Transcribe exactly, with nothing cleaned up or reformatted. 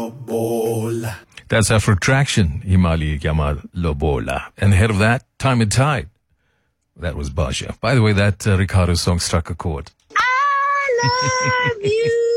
Lobola. That's Afro Traction, Himali Yamal Lobola. And ahead of that, Time and Tide. That was Baja. By the way, that uh, Ricardo song struck a chord. I love you.